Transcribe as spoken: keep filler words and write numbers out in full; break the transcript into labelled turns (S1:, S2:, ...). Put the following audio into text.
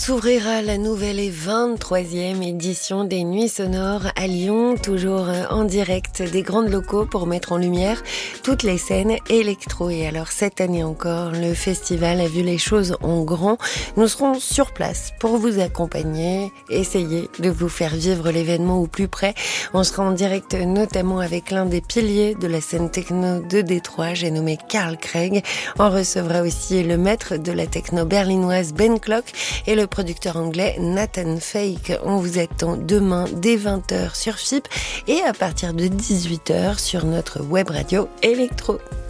S1: S'ouvrira la nouvelle et vingt-troisième édition des Nuits Sonores à Lyon, toujours en direct des grandes locaux pour mettre en lumière toutes les scènes électro. Et alors cette année encore, le festival a vu les choses en grand. Nous serons sur place pour vous accompagner, essayer de vous faire vivre l'événement au plus près. On sera en direct notamment avec l'un des piliers de la scène techno de Détroit, j'ai nommé Carl Craig. On recevra aussi le maître de la techno berlinoise Ben Clock et le producteur anglais Nathan Fake. On vous attend demain dès vingt heures sur F I P et à partir de dix-huit heures sur notre web radio électro.